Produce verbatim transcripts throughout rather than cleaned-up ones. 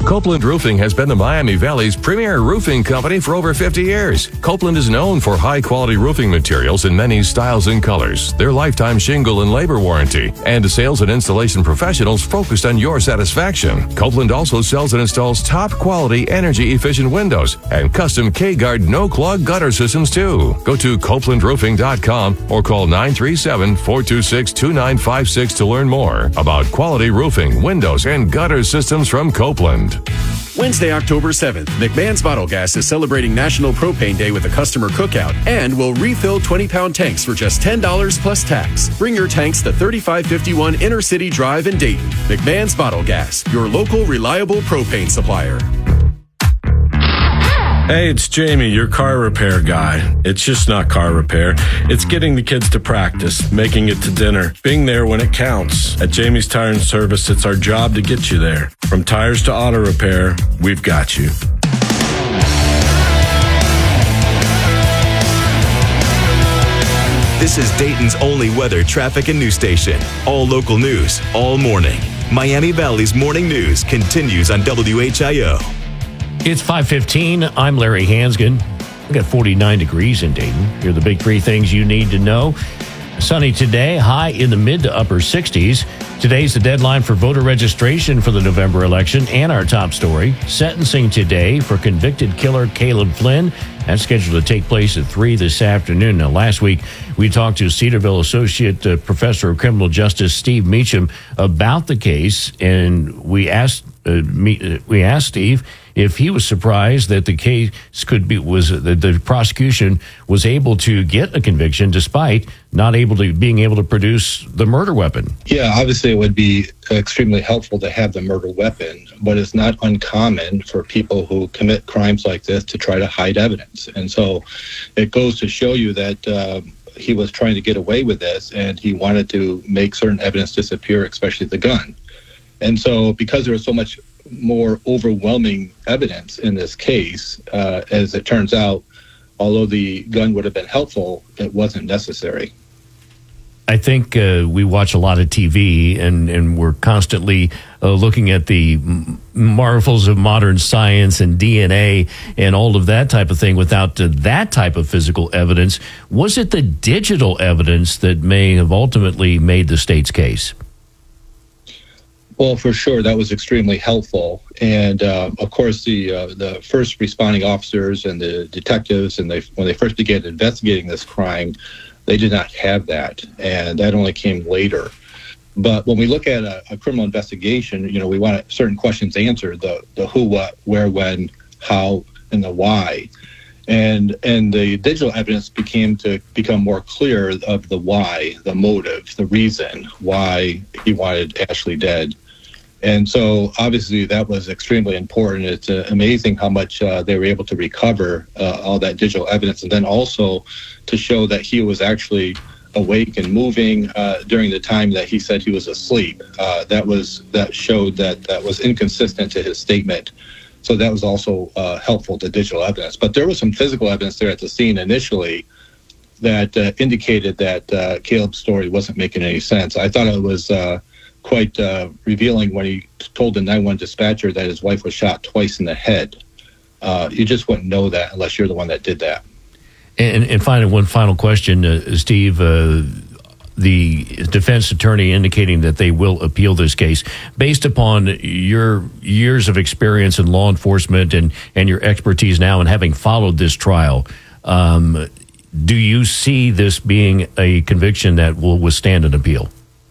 Copeland Roofing has been the Miami Valley's premier roofing company for over fifty years. Copeland is known for high-quality roofing materials in many styles and colors, their lifetime shingle and labor warranty, and sales and installation professionals focused on your satisfaction. Copeland also sells and installs top-quality, energy-efficient windows and custom K-Guard no-clog gutter systems, too. Go to copeland roofing dot com or call nine three seven, four two six, two nine five six to learn more about quality roofing, windows, and gutter systems from Copeland. Wednesday, October seventh, McMahon's Bottle Gas is celebrating National Propane Day with a customer cookout and will refill twenty-pound tanks for just ten dollars plus tax. Bring your tanks to thirty-five fifty-one Inner City Drive in Dayton. McMahon's Bottle Gas, your local reliable propane supplier. Hey, it's Jamie, your car repair guy. It's just not car repair. It's getting the kids to practice, making it to dinner, being there when it counts. At Jamie's Tire and Service, it's our job to get you there. From tires to auto repair, we've got you. This is Dayton's only weather, traffic, and news station. All local news, all morning. Miami Valley's Morning News continues on W H I O. It's five fifteen. I'm Larry Hansgen. We got forty-nine degrees in Dayton. Here are the big three things you need to know. Sunny today, high in the mid to upper sixties. Today's the deadline for voter registration for the November election. And our top story, sentencing today for convicted killer Caleb Flynn. That's scheduled to take place at three this afternoon. Now, last week, we talked to Cedarville Associate uh, Professor of Criminal Justice Steve Meacham about the case, and we asked uh, me, uh, we asked Steve if he was surprised that the case could be was that the prosecution was able to get a conviction despite not able to being able to produce the murder weapon. Yeah, obviously it would be extremely helpful to have the murder weapon, but it's not uncommon for people who commit crimes like this to try to hide evidence. And so it goes to show you that uh, he was trying to get away with this, and he wanted to make certain evidence disappear, especially the gun. And so because there was so much more overwhelming evidence in this case, uh, as it turns out, although the gun would have been helpful, it wasn't necessary. I think uh, we watch a lot of T V, and, and we're constantly uh, looking at the marvels of modern science and D N A and all of that type of thing without uh, that type of physical evidence. Was it the digital evidence that may have ultimately made the state's case? Well, for sure, that was extremely helpful. And, uh, of course, the uh, the first responding officers and the detectives, and they when they first began investigating this crime, they did not have that, and that only came later. But when we look at a, a criminal investigation, you know, we want certain questions answered, the, the who, what, where, when, how, and the why. And and the digital evidence became to become more clear of the why, the motive, the reason why he wanted Ashley dead. And so, obviously, that was extremely important. It's uh, amazing how much uh, they were able to recover uh, all that digital evidence, and then also to show that he was actually awake and moving uh, during the time that he said he was asleep. Uh, that was that showed that that was inconsistent to his statement. So that was also uh, helpful to digital evidence. But there was some physical evidence there at the scene initially that uh, indicated that uh, Caleb's story wasn't making any sense. I thought it was uh, quite uh, revealing when he told the nine one one dispatcher that his wife was shot twice in the head. Uh, you just wouldn't know that unless you're the one that did that. And, and finally, one final question, uh, Steve. Uh, the defense attorney indicating that they will appeal this case. Based upon your years of experience in law enforcement and, and your expertise now in having followed this trial, um, do you see this being a conviction that will withstand an appeal?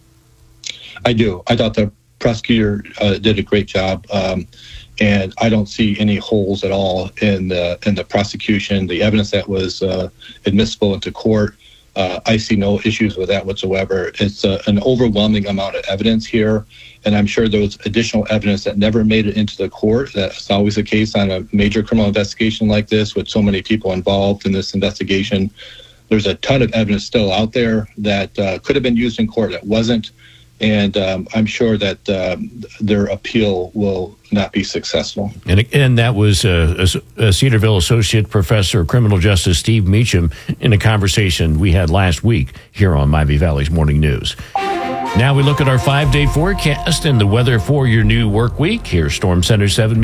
I do. I thought the prosecutor uh, did a great job, um, and I don't see any holes at all in the in the prosecution. The evidence that was uh, admissible into court, uh, I see no issues with that whatsoever. It's uh, an overwhelming amount of evidence here, and I'm sure there was additional evidence that never made it into the court. That's always the case on a major criminal investigation like this, with so many people involved in this investigation. There's a ton of evidence still out there that uh, could have been used in court that wasn't. And um, I'm sure that um, their appeal will not be successful. And again, that was uh, a Cedarville Associate Professor of Criminal Justice Steve Meacham in a conversation we had last week here on Miami Valley's Morning News. Now we look at our five-day forecast and the weather for your new work week. Here's Storm Center seven.